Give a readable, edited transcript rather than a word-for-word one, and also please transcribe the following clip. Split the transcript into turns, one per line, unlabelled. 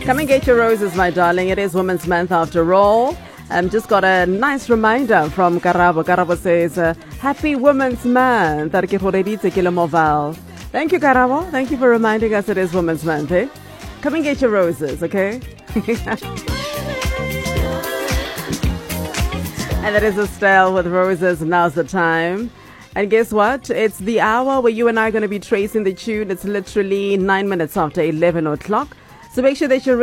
Come and get your roses, my darling. It is Women's Month after all. Just got a nice reminder from Karabo. Karabo says, Happy Women's Month. Thank you, Karabo. Thank you for reminding us it is Women's Month. Eh? Come and get your roses, okay? And that is Estelle with Roses. Now's the time. And guess what? It's the hour where you and I are going to be tracing the tune. It's literally 9 minutes after 11 o'clock. So make sure that you're